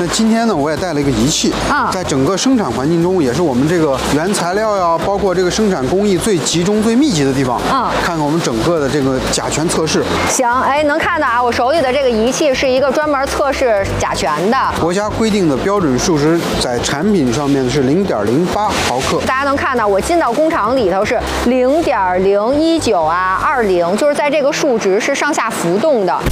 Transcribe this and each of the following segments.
那今天呢，我也带了一个仪器啊，在整个生产环境中，也是我们这个原材料呀，包括这个生产工艺最集中、最密集的地方啊，看看我们整个的这个甲醛测试。 行，哎，能看到啊，我手里的这个仪器是一个专门测试甲醛的。 国家规定的标准数值在产品上面是0.08毫克。 大家能看到，我进到工厂里头是0.019啊，20，就是在这个数值是上下浮动的。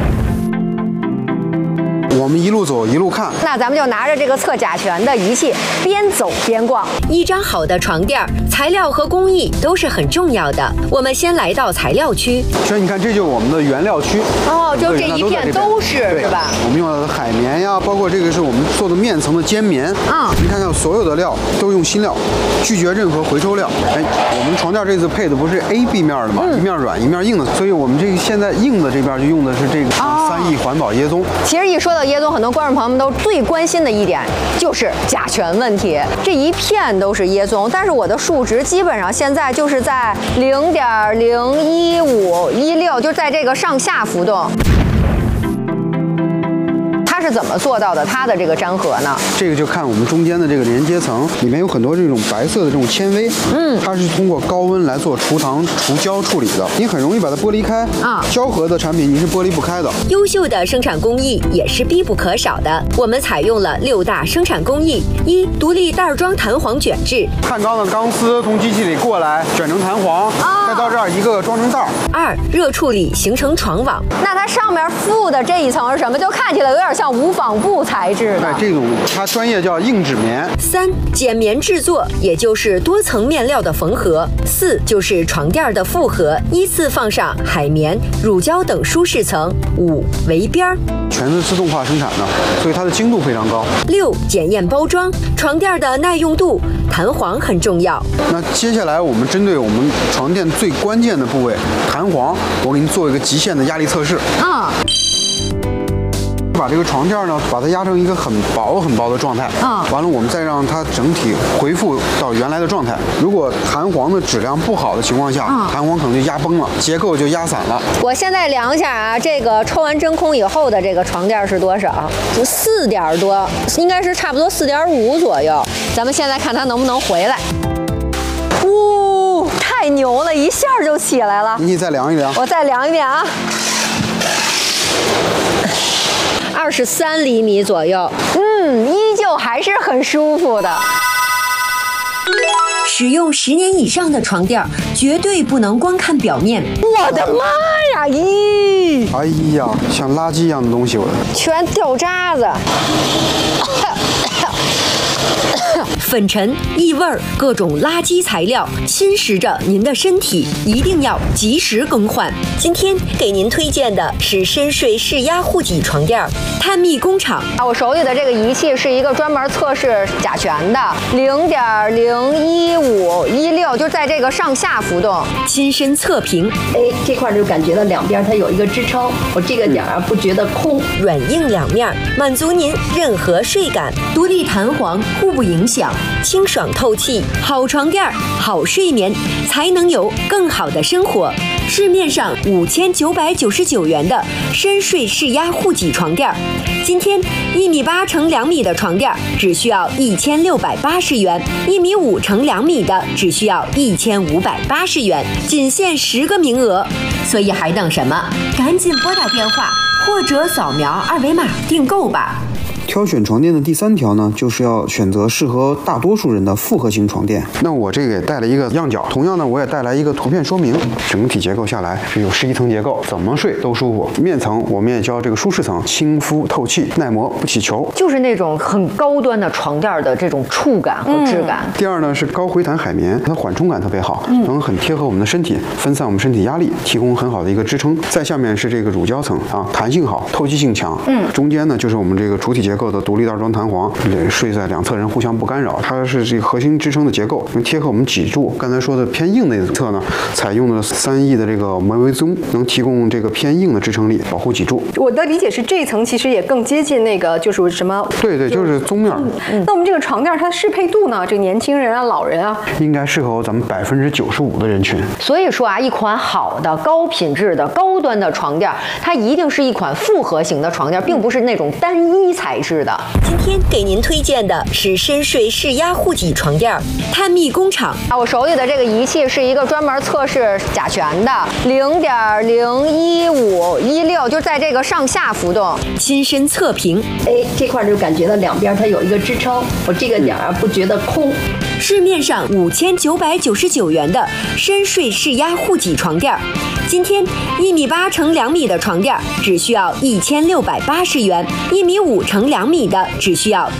我们一路走一路看， 那咱们就拿着这个测甲醛的仪器，边走边逛。 一张好的床垫，材料和工艺都是很重要的。我们先来到材料区， 所以你看，这就是我们的原料区。 哦，就这一片都是吧？ 我们用到的海绵呀，包括这个是我们做的面层的尖棉。啊，你看看所有的料都用新料，拒绝任何回收料。哎，我们床垫这次配的不是 A、B 面的嘛，一面软一面硬的，所以我们这个现在硬的这边就用的是这个3E环保椰棕。 其实一说到椰棕，很多观众朋友们都最关心的一点就是甲醛问题。这一片都是椰棕，但是我的数值基本上现在就是在0.015、16，就在这个上下浮动。它是怎么做到的？它的这个粘合呢？ 这个就看我们中间的这个连接层，里面有很多这种白色的这种纤维，它是通过高温来做除糖除胶处理的，你很容易把它剥离开啊。胶合的产品你是剥离不开的。 优秀的生产工艺也是必不可少的，我们采用了6大生产工艺：一、独立袋装弹簧卷制， 碳钢的钢丝从机器里过来卷成弹簧，再到这儿一个装成袋。 2、热处理形成床网。 那它上面附的这一层是什么？就看起来有点像无纺布材质的。 哎，这种它专业叫硬纸棉。 3、剪棉制作，也就是多层面料的缝合。4、就是床垫的复合，依次放上海绵、乳胶等舒适层。5、围边， 全是自动化生产的，所以它的精度非常高。 6、检验包装，床垫的耐用度、弹簧很重要。 那接下来我们针对我们床垫最关键的部位弹簧，我给你做一个极限的压力测试啊。把这个床垫呢，把它压成一个很薄很薄的状态啊，完了我们再让它整体恢复到原来的状态。如果弹簧的质量不好的情况下，弹簧可能就压崩了，结构就压散了。 我现在量一下啊，这个抽完真空以后的这个床垫是多少？就4点多，应该是差不多4.5左右。咱们现在看它能不能回来。太牛了，一下就起来了。 你再量一量， 我再量一遍啊。23厘米左右，依旧还是很舒服的。 使用10年以上的床垫，绝对不能光看表面。 我的妈呀！咦！ 哎呀，像垃圾一样的东西，我全掉渣子。 粉尘、异味、各种垃圾材料侵蚀着您的身体，一定要及时更换。今天给您推荐的是深睡适压护脊床垫，探秘工厂。 我手里的这个仪器是一个专门测试甲醛的，0.015、16，就在这个上下浮动， 亲身测评。 哎，这块就感觉到两边它有一个支撑，我这个点啊不觉得空， 软硬两面，满足您任何睡感，独立弹簧，互不影响。清爽透气，好床垫，好睡眠，才能有更好的生活。市面上5999元的深睡适压护脊床垫，今天1.8米乘2米的床垫只需要1680元，1.5米乘2米的只需要1580元，仅限10个名额，所以还等什么？赶紧拨打电话或者扫描2维码订购吧。 挑选床垫的第3条呢，就是要选择适合大多数人的复合型床垫。那我这个也带了一个样角，同样呢，我也带来一个图片说明。整体结构下来是有11层结构，怎么睡都舒服。面层我们也叫这个舒适层，亲肤透气，耐磨不起球， 就是那种很高端的床垫的这种触感和质感。 第二呢是高回弹海绵，它缓冲感特别好，能很贴合我们的身体，分散我们身体压力，提供很好的一个支撑。再下面是这个乳胶层啊，弹性好，透气性强。中间呢就是我们这个主体结构的独立袋装弹簧，睡在两侧人互相不干扰，它是这个核心支撑的结构，能贴合我们脊柱。刚才说的偏硬的一侧呢，采用了3E的这个玫瑰棕，能提供这个偏硬的支撑力，保护脊柱。 我的理解是这一层其实也更接近那个就是什么？ 对，就是棕面。 那我们这个床垫它的适配度呢？这个年轻人啊、老人啊， 应该适合咱们95%的人群。 所以说啊，一款好的、高品质的、高端的床垫，它一定是一款复合型的床垫，并不是那种单一材质。 制的。 今天给您推荐的是深睡视压护脊床垫，探秘工厂。 我手里的这个仪器是一个专门测试甲醛的0.01516，就在这个上下浮动， 亲身测评。 哎，这块就感觉到两边它有一个支撑，我这个点儿不觉得空。 市面上5999元的深睡视压护脊床垫，今天1.8米乘2米的床垫只需要1680元，1.5米乘2米的只需要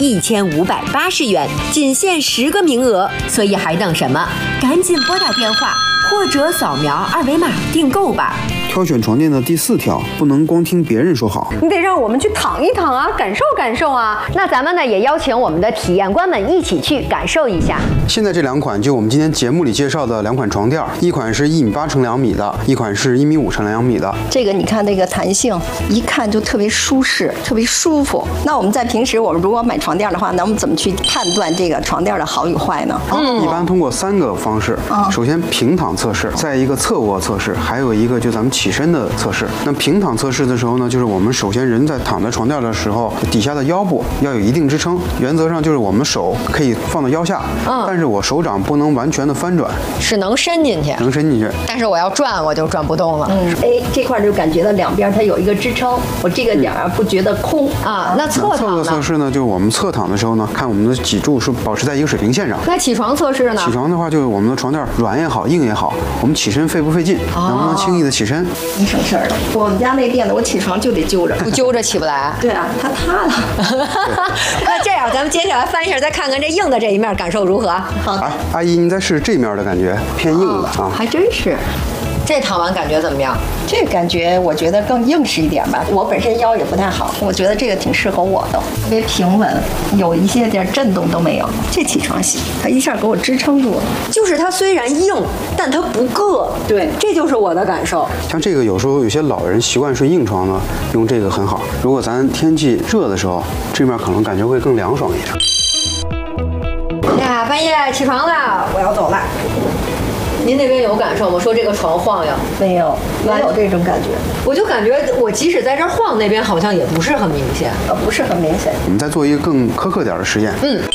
1580元，仅限10个名额，所以还等什么？赶紧拨打电话或者扫描2维码订购吧。 挑选床垫的第4条，不能光听别人说好， 你得让我们去躺一躺啊，感受感受啊。 那咱们呢也邀请我们的体验官们一起去感受一下。 现在这2款就我们今天节目里介绍的2款床垫，一款是1.8米乘2米的，一款是1.5米乘2米的。 这个你看那个弹性，一看就特别舒适，特别舒服。那我们在平时我们如果买床垫的话，那我们怎么去判断这个床垫的好与坏呢？ 一般通过3个方式，首先平躺测试，再一个侧卧测试，还有一个就咱们起身的测试。那平躺测试的时候呢，就是我们首先人在躺在床垫的时候，底下的腰部要有一定支撑，原则上就是我们手可以放到腰下，但是我手掌不能完全的翻转， 是能伸进去，但是我要转我就转不动了。 哎，这块就感觉到两边它有一个支撑，我这个点儿不觉得空啊。那侧躺呢？ 测试呢，就是我们侧躺的时候呢，看我们的脊柱是保持在一个水平线上。 那起床测试呢？ 起床的话，就是我们的床垫软也好，硬也好，我们起身费不费劲，能不能轻易的起身？ 你省事儿了。我们家那垫子，我起床就得揪着， 不揪着起不来。 对啊，它塌了。 那这样，咱们接下来翻一下，再看看这硬的这一面感受如何？ 好的， 阿姨，您再试这面的感觉，偏硬的啊。 还真是。 这躺完感觉怎么样？ 这感觉我觉得更硬实一点吧。我本身腰也不太好，我觉得这个挺适合我的，特别平稳，有一些点震动都没有。这起床行，它一下给我支撑住了。 就是它虽然硬，但它不硌。 对， 这就是我的感受。 像这个有时候有些老人习惯睡硬床呢，用这个很好。如果咱天气热的时候，这面可能感觉会更凉爽一点。 呀，半夜起床了， 我要走了。 您那边有感受吗？说这个床晃悠？ 没有这种感觉。 我就感觉我即使在这儿晃，那边好像也不是很明显。 不是很明显。 我们再做一个更苛刻点的实验。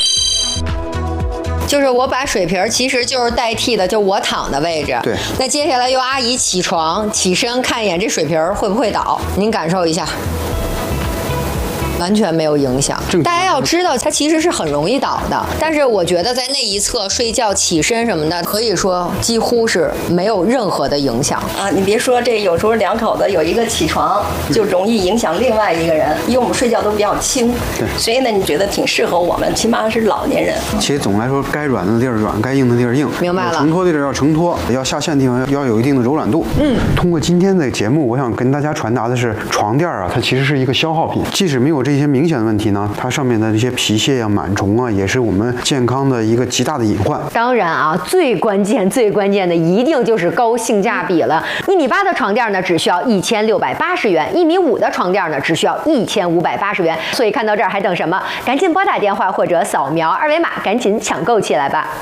就是我把水瓶其实就是代替的，就我躺的位置。 对。 那接下来由阿姨起床起身看一眼这水瓶会不会倒，您感受一下。完全没有影响。大家要知道，它其实是很容易倒的。但是我觉得在那一侧睡觉、起身什么的，可以说几乎是没有任何的影响啊！你别说，这有时候两口子有一个起床，就容易影响另外一个人，因为我们睡觉都比较轻。 对。 所以呢，你觉得挺适合我们，起码是老年人。 其实总来说，该软的地儿软，该硬的地儿硬。 明白了。 承托的地儿要承托，要下陷的地方要有一定的柔软度。通过今天的节目，我想跟大家传达的是，床垫啊，它其实是一个消耗品，即使没有这些明显的问题呢，它上面的这些皮屑呀、螨虫啊，也是我们健康的一个极大的隐患。 当然啊，最关键的一定就是高性价比了。1.8米的床垫呢，只需要1680元；1.5米的床垫呢，只需要1580元。所以看到这儿还等什么？赶紧拨打电话或者扫描2维码，赶紧抢购起来吧。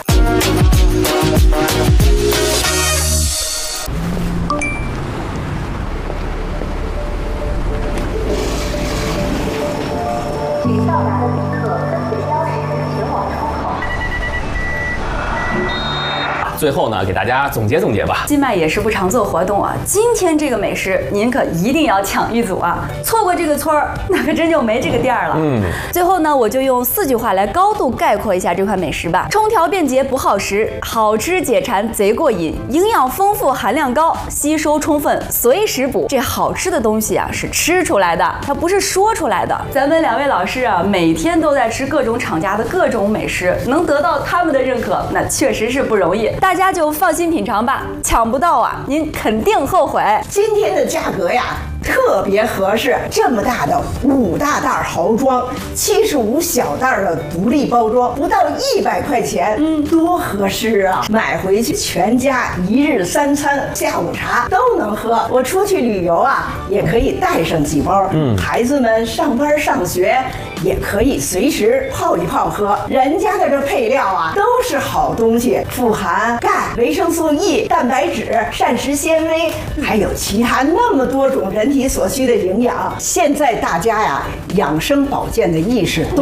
请到达的宾客跟随标识前往出口。 最后呢，给大家总结总结吧。 金麦也是不常做活动啊，今天这个美食您可一定要抢一组啊！错过这个村儿，那可真就没这个店儿了。最后呢，我就用4句话来高度概括一下这款美食吧：冲调便捷不耗时，好吃解馋贼过瘾，营养丰富含量高，吸收充分随时补。这好吃的东西啊，是吃出来的，它不是说出来的。咱们2位老师啊，每天都在吃各种厂家的各种美食，能得到他们的认可，那确实是不容易。大家就放心品尝吧，抢不到啊，您肯定后悔。 今天的价格呀，特别合适，这么大的5大袋豪装，75小袋的独立包装，不到100块钱，多合适啊！买回去全家1日3餐、下午茶都能喝。我出去旅游啊，也可以带上几包。孩子们上班上学也可以随时泡一泡喝。人家的这配料啊，都是好东西，富含钙、维生素 E、蛋白质、膳食纤维，还有其他那么多种人体所需的营养。现在大家呀，养生保健的意识都